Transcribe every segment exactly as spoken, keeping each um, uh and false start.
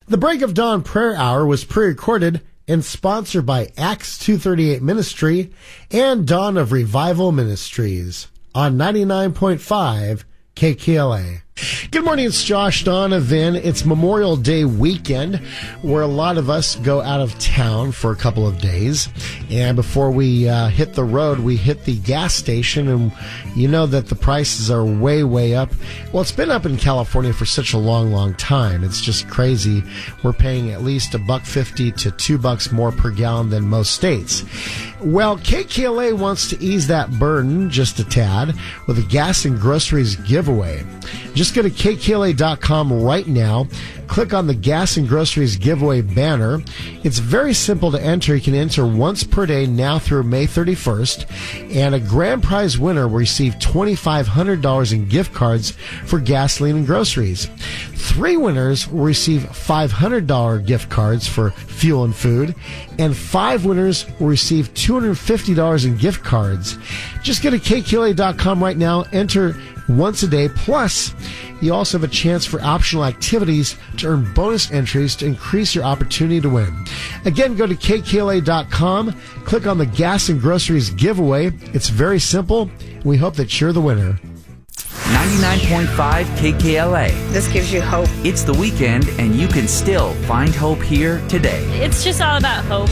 The Break of Dawn Prayer Hour was pre-recorded and sponsored by Acts two thirty-eight Ministry and Dawn of Revival Ministries on ninety-nine point five K K L A. Good morning, it's Josh, Donna, Vin. It's Memorial Day weekend where a lot of us go out of town for a couple of days. And before we uh, hit the road, we hit the gas station, and you know that the prices are way, way up. Well, it's been up in California for such a long, long time. It's just crazy. We're paying at least a buck fifty to two bucks more per gallon than most states. Well, K K L A wants to ease that burden just a tad with a gas and groceries giveaway. Just go to K K L A dot com right now. Click on the gas and groceries giveaway banner. It's very simple to enter. You can enter once per day now through May thirty-first. And a grand prize winner will receive two thousand five hundred dollars in gift cards for gasoline and groceries. Three winners will receive five hundred dollars gift cards for fuel and food. And five winners will receive two hundred fifty dollars in gift cards. Just go to K K L A dot com right now. Enter once a day. Plus, you also have a chance for optional activities to earn bonus entries to increase your opportunity to win. Again, go to K K L A dot com, click on the gas and groceries giveaway. It's very simple. We hope that you're the winner. ninety-nine point five K K L A. This gives you hope. It's the weekend, and you can still find hope here today. It's just all about hope.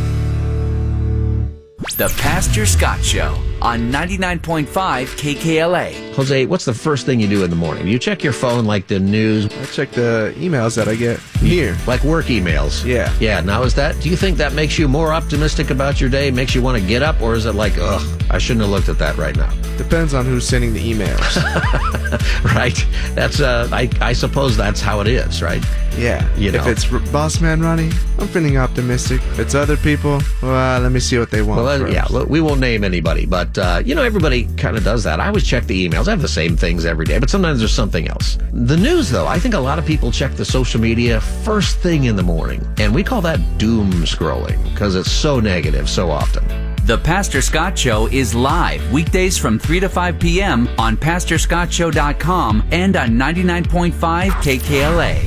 The Pastor Scott Show on ninety-nine point five K K L A. Jose, what's the first thing you do in the morning? You check your phone, like the news? I check the emails that I get here. Like work emails? Yeah. Yeah, now is that, do you think that makes you more optimistic about your day, makes you want to get up, or is it like, ugh, I shouldn't have looked at that right now? Depends on who's sending the emails. Right? That's, uh, I, I suppose that's how it is, right? Yeah. You know. If it's R- Boss Man Ronnie, I'm feeling optimistic. If it's other people, well, let me see what they want. Well, first. yeah, look, we won't name anybody, but, uh, you know, everybody kind of does that. I always check the emails. I have the same things every day, but sometimes there's something else. The news, though, I think a lot of people check the social media first thing in the morning, and we call that doom scrolling because it's so negative so often. The Pastor Scott Show is live weekdays from three to five p.m. on pastor scott show dot com and on ninety-nine point five K K L A.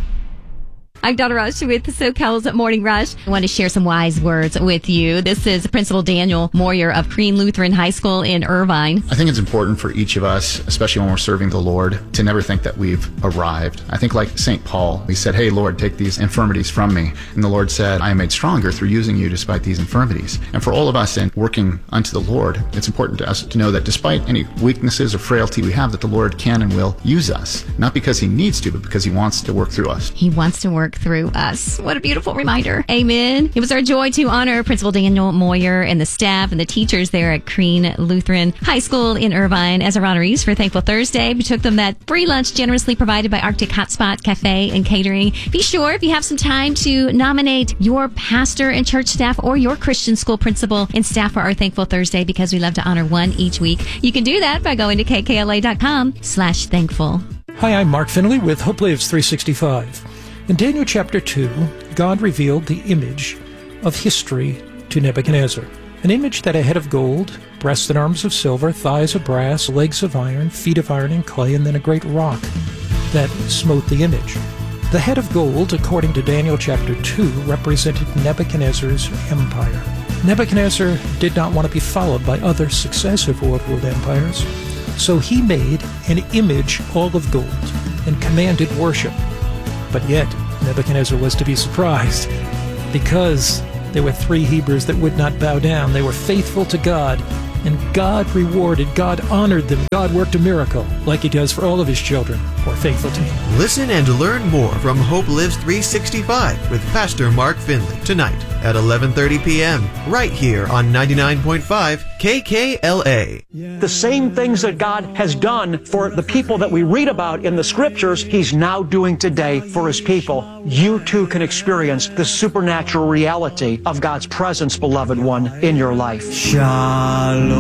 I'm Donna Rush with the SoCal's Morning Rush. I want to share some wise words with you. This is Principal Daniel Moyer of Crean Lutheran High School in Irvine. I think it's important for each of us, especially when we're serving the Lord, to never think that we've arrived. I think like Saint Paul, he said, hey, Lord, take these infirmities from me. And the Lord said, I am made stronger through using you despite these infirmities. And for all of us in working unto the Lord, it's important to us to know that despite any weaknesses or frailty we have, that the Lord can and will use us. Not because he needs to, but because he wants to work through us. He wants to work through us. What a beautiful reminder. Amen. It was our joy to honor Principal Daniel Moyer and the staff and the teachers there at Crean Lutheran High School in Irvine as our honorees for Thankful Thursday. We took them that free lunch generously provided by Arctic Hotspot Cafe and Catering. Be sure, if you have some time, to nominate your pastor and church staff or your Christian school principal and staff for our Thankful Thursday, because we love to honor one each week. You can do that by going to K K L A dot com slash thankful. Hi, I'm Mark Finley with Hope Lives three sixty-five. In Daniel chapter two, God revealed the image of history to Nebuchadnezzar. An image that a head of gold, breasts and arms of silver, thighs of brass, legs of iron, feet of iron and clay, and then a great rock that smote the image. The head of gold, according to Daniel chapter two, represented Nebuchadnezzar's empire. Nebuchadnezzar did not want to be followed by other successive world empires, so he made an image all of gold and commanded worship. But yet, Nebuchadnezzar was to be surprised, because there were three Hebrews that would not bow down. They were faithful to God, and God rewarded, God honored them. God worked a miracle, like he does for all of his children who are faithful to him. Listen and learn more from Hope Lives three sixty-five with Pastor Mark Finley tonight at eleven thirty p.m. right here on ninety-nine point five K K L A. The same things that God has done for the people that we read about in the scriptures, he's now doing today for his people. You too can experience the supernatural reality of God's presence, beloved one, in your life. Shalom.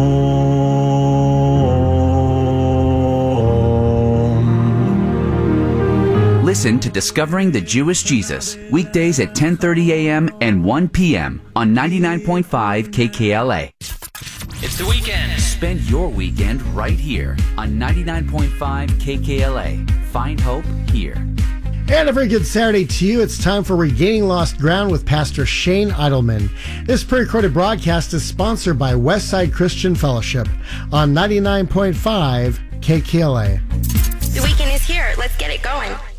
Listen to Discovering the Jewish Jesus, weekdays at ten thirty a.m. and one p.m. on ninety-nine point five K K L A. It's the weekend. Spend your weekend right here on ninety-nine point five K K L A. Find hope here. And a very good Saturday to you. It's time for Regaining Lost Ground with Pastor Shane Idleman. This pre-recorded broadcast is sponsored by Westside Christian Fellowship on ninety-nine point five K K L A. The weekend is here. Let's get it going.